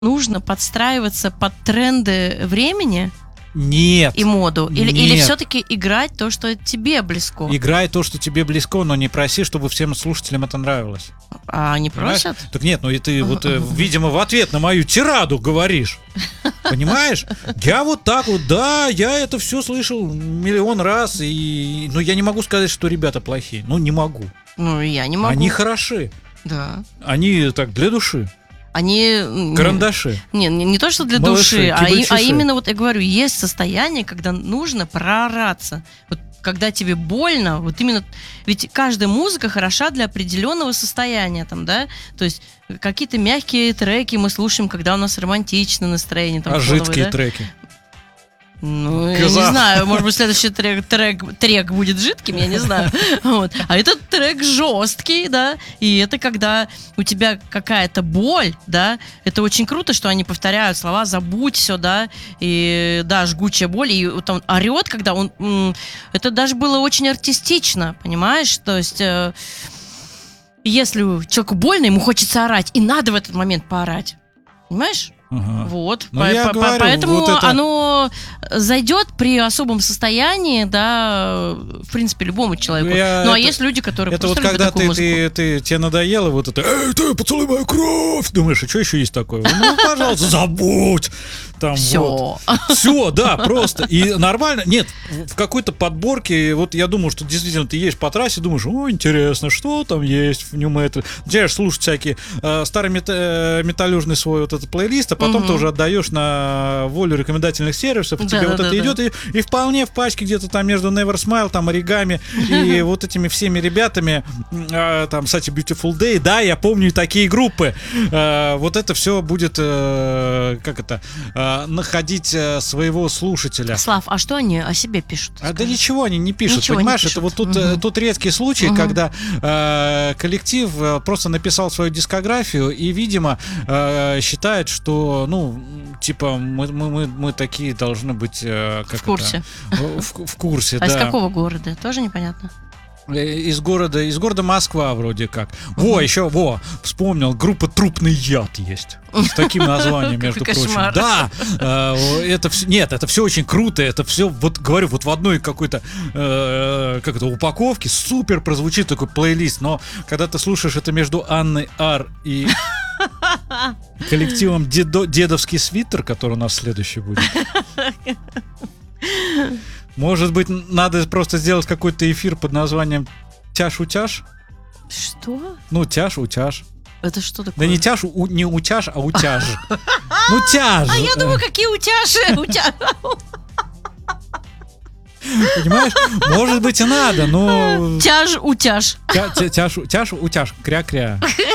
нужно подстраиваться под тренды времени Нет. и моду? Или Нет. все-таки играть то, что тебе близко? Играй то, что тебе близко, но не проси, чтобы всем слушателям это нравилось. А они Понимаешь? просят? Так нет, ну и ты вот, видимо, в ответ на мою тираду говоришь. Понимаешь? Я вот так вот, да, я это все слышал миллион раз, но я не могу сказать, что ребята плохие. Ну, не могу. Ну, я не могу. Они хороши. Да. Они так для души. Они... Карандаши. Не то, что для Малыши, души, а кибальчиши. именно, вот я говорю, есть состояние, когда нужно проораться. Вот когда тебе больно, вот именно... Ведь каждая музыка хороша для определенного состояния, там, да? То есть какие-то мягкие треки мы слушаем, когда у нас романтичное настроение. Там, А фоновое, жидкие да? треки. Ну, я Казах. не знаю, может быть, следующий трек будет жидким, я не знаю. Вот. А этот трек жесткий, да, и это когда у тебя какая-то боль, да, это очень круто, что они повторяют слова «забудь все», да, и, да, жгучая боль, и вот он орет, когда он... Это даже было очень артистично, понимаешь, то есть... Если человеку больно, ему хочется орать, и надо в этот момент поорать, понимаешь? Ага. Вот, Ну, я говорю, поэтому вот это- оно зайдет при особом состоянии, да, в принципе, любому человеку. Ну, а есть люди, которые Это вот просто любят когда такую музыку. тебе надоело вот это «Эй, ты, поцелуй мою кровь!» Думаешь, а что еще есть такое? Ну, пожалуйста, забудь! Там Все. Все, да, просто. И нормально. Нет, в какой-то подборке, вот я думаю, что действительно ты едешь по трассе, думаешь, о, интересно, что там есть в нью-метале. Начинаешь слушать всякие старый металлюжный свой вот этот плейлист, а потом ты уже отдаешь на волю рекомендательных сервисов, и тебе вот это идет, и вполне в пачке где-то там между Never Smile, там Оригами и вот этими всеми ребятами, там, кстати, Beautiful Day, да, я помню такие группы. Вот это все будет, находить своего слушателя. Слав, а что они о себе пишут? Да ничего они не пишут, Ничего понимаешь? не Это пишут. вот тут редкий случай, когда коллектив просто написал свою дискографию и, видимо, считает, что, ну, типа, мы такие должны быть... В курсе. В курсе, А да. из какого города? Тоже непонятно. Из города Москва вроде как. Еще, вспомнил, группа «Трупный яд» есть. С таким названием, между Какой прочим. кошмар. Да, это все очень круто, это все, вот говорю, вот в одной какой-то упаковке супер прозвучит такой плейлист, но когда ты слушаешь это между Анной Ар и коллективом «Дедовский свитер», который у нас следующий будет. Может быть, надо просто сделать какой-то эфир под названием «Тяж-утяж»? Что? Ну, «Тяж-утяж». Это что такое? Да не тяж, не утяж, а утяж. Ну, тяж. А я думаю, какие утяжи? Понимаешь? Может быть, и надо, но... Тяж-утяж. Тяж, утяж, кря-кря.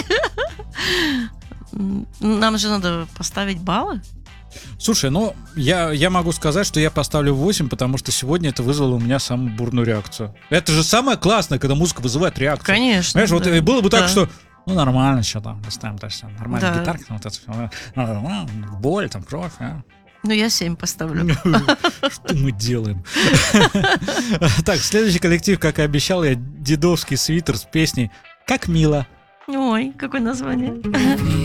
Нам же надо поставить баллы. Слушай, ну, я могу сказать, что я поставлю 8, потому что сегодня это вызвало у меня самую бурную реакцию. Это же самое классное, когда музыка вызывает реакцию. Конечно. Знаешь, вот да. было бы так, Да. что ну, нормально, что там, ставим, нормальная Да. гитарка, там, вот это все, боль, там, кровь, а. Ну, я 7 поставлю. Что мы делаем? Так, следующий коллектив, как и обещал я, «Дедовский свитер» с песней «Как мило». Ой, какое название.